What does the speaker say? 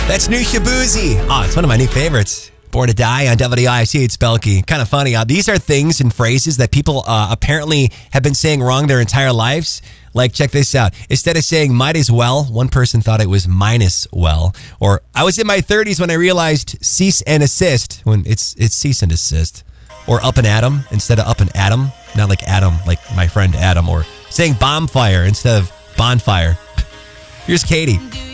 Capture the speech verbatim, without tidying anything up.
That's New Shabuzi. Oh, it's one of my new favorites. Born to Die on W I C. It's Belky. Kind of funny. Uh, these are things and phrases that people uh, apparently have been saying wrong their entire lives. Like, check this out. Instead of saying might as well, one person thought it was minus well. Or I was in my thirties when I realized cease and assist, when it's it's cease and desist. Or up and atom instead of up and atom. Not like Adam, like my friend Adam. Or saying bonfire instead of bonfire. Here's Katie.